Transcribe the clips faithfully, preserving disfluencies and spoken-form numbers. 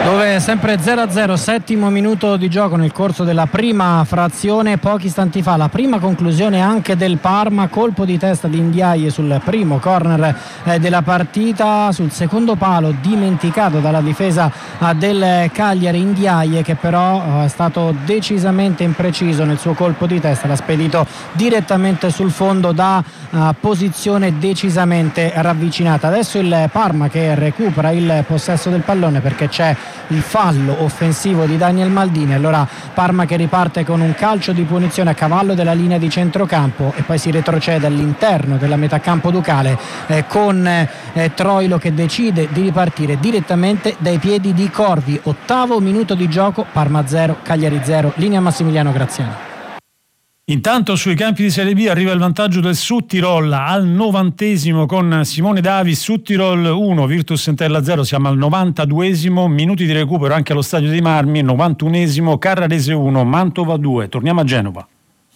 Dove sempre zero a zero, settimo minuto di gioco nel corso della prima frazione. Pochi istanti fa la prima conclusione anche del Parma, colpo di testa di Ndiaye sul primo corner eh, della partita, sul secondo palo dimenticato dalla difesa eh, del Cagliari. Ndiaye che però eh, è stato decisamente impreciso nel suo colpo di testa, l'ha spedito direttamente sul fondo da eh, posizione decisamente ravvicinata. Adesso il Parma che recupera il possesso del pallone perché c'è il fallo offensivo di Daniel Maldini. Allora Parma che riparte con un calcio di punizione a cavallo della linea di centrocampo e poi si retrocede all'interno della metacampo ducale eh, con eh, Troilo che decide di ripartire direttamente dai piedi di Corvi. Ottavo minuto di gioco, Parma zero, Cagliari zero, linea Massimiliano Graziani. Intanto sui campi di Serie B arriva il vantaggio del Südtirol al novantesimo con Simone Davis. Südtirol uno, Virtus Entella zero, siamo al novantaduesimo, minuti di recupero anche allo stadio dei Marmi, novantunesimo, Carrarese uno, Mantova due. Torniamo a Genova.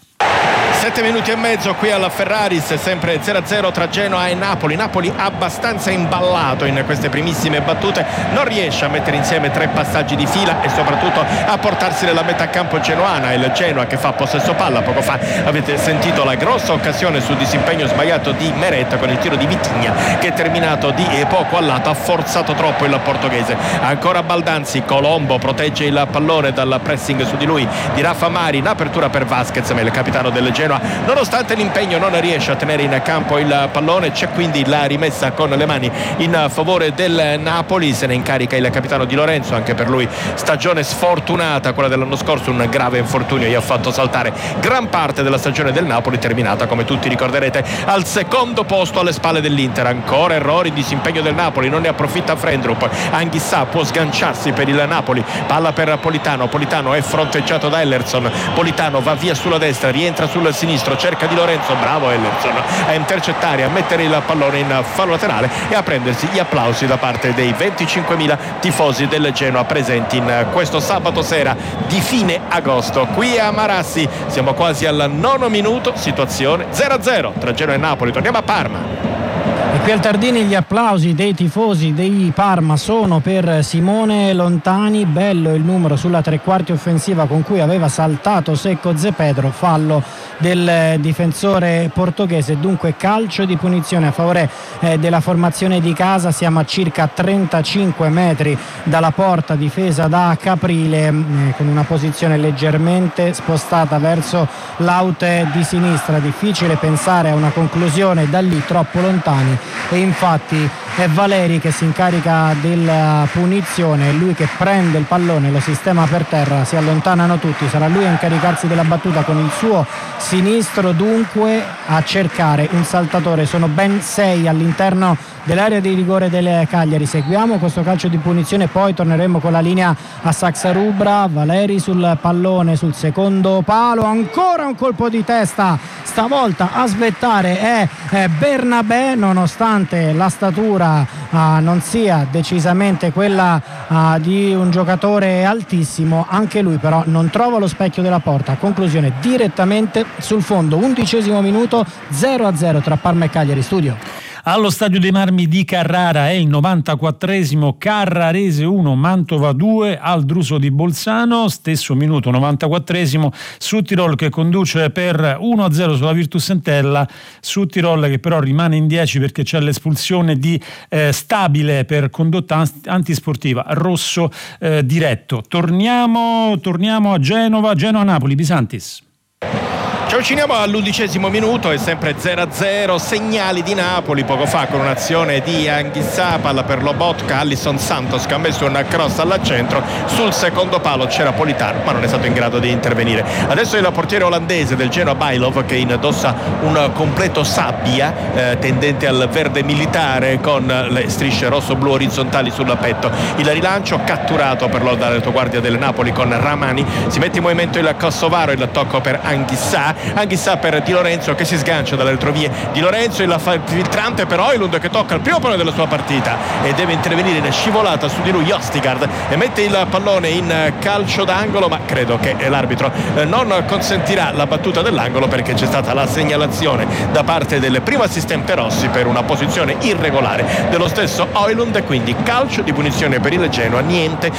Sette minuti e mezzo qui alla Ferraris, sempre zero a zero tra Genoa e Napoli. Napoli abbastanza imballato in queste primissime battute, non riesce a mettere insieme tre passaggi di fila e soprattutto a portarsi nella metà campo genoana. Il Genoa che fa possesso palla, poco fa avete sentito la grossa occasione sul disimpegno sbagliato di Meret con il tiro di Vitigna che è terminato di poco a lato, ha forzato troppo il portoghese. Ancora Baldanzi, Colombo protegge il pallone dal pressing su di lui di Rafa Mari, in apertura per Vasquez, ma il capitano del Genoa nonostante l'impegno non riesce a tenere in campo il pallone. C'è quindi la rimessa con le mani in favore del Napoli, se ne incarica il capitano Di Lorenzo, anche per lui stagione sfortunata quella dell'anno scorso, un grave infortunio gli ha fatto saltare gran parte della stagione del Napoli, terminata come tutti ricorderete al secondo posto alle spalle dell'Inter. Ancora errori, disimpegno del Napoli, non ne approfitta Frendrup, Anghissà può sganciarsi per il Napoli, palla per Politano, Politano è fronteggiato da Ellerson, Politano va via sulla destra, rientra sul sinistro, cerca Di Lorenzo, bravo Ellerson a intercettare, a mettere il pallone in fallo laterale e a prendersi gli applausi da parte dei venticinquemila tifosi del Genoa presenti in questo sabato sera di fine agosto qui a Marassi. Siamo quasi al nono minuto, situazione zero a zero tra Genoa e Napoli. Torniamo a Parma. E qui al Tardini gli applausi dei tifosi dei Parma sono per Simone Lontani. Bello il numero sulla tre quarti offensiva con cui aveva saltato secco Zepedro, fallo del difensore portoghese. Dunque calcio di punizione a favore eh, della formazione di casa. Siamo a circa trentacinque metri dalla porta difesa da Caprile, eh, con una posizione leggermente spostata verso l'out di sinistra. Difficile pensare a una conclusione da lì, troppo lontani, e infatti è Valeri che si incarica della punizione, è lui che prende il pallone, lo sistema per terra, si allontanano tutti, sarà lui a incaricarsi della battuta con il suo sinistro, dunque a cercare un saltatore. Sono ben sei all'interno dell'area di rigore del Cagliari. Seguiamo questo calcio di punizione, poi torneremo con la linea a Saxa-Rubra. Valeri sul pallone, sul secondo palo, ancora un colpo di testa, stavolta a svettare è Bernabé, nonostante la statura uh, non sia decisamente quella uh, di un giocatore altissimo, anche lui però non trova lo specchio della porta. Conclusione direttamente sul fondo. Undicesimo minuto, zero a zero tra Parma e Cagliari. Studio. Allo stadio dei Marmi di Carrara è il novantaquattresimo, Carrarese uno, Mantova due. Al Druso di Bolzano, stesso minuto, novantaquattresimo, Südtirol che conduce per uno a zero sulla Virtus Entella. Südtirol che però rimane in dieci perché c'è l'espulsione di eh, Stabile per condotta antisportiva, rosso eh, diretto. Torniamo, torniamo a Genova, Genoa-Napoli, Bisantis. Ci avviciniamo all'undicesimo minuto, è sempre zero a zero, segnali di Napoli poco fa con un'azione di Anghissà, palla per Lobotka, Alisson Santos che ha messo un cross al centro, sul secondo palo c'era Politano ma non è stato in grado di intervenire. Adesso è il portiere olandese del Genoa Bailov che indossa un completo sabbia eh, tendente al verde militare con le strisce rosso-blu orizzontali sul petto. Il rilancio catturato per l'Olda retroguardia del Napoli con Ramani, si mette in movimento il kosovaro, il tocco per Anghissà, Anghissà per Di Lorenzo che si sgancia dalle retrovie. Di Lorenzo, il filtrante per Højlund che tocca il primo pallone della sua partita e deve intervenire in scivolata su di lui Jostigard e mette il pallone in calcio d'angolo, ma credo che l'arbitro non consentirà la battuta dell'angolo perché c'è stata la segnalazione da parte del primo assistente Rossi per una posizione irregolare dello stesso Højlund, quindi calcio di punizione per il Genoa, niente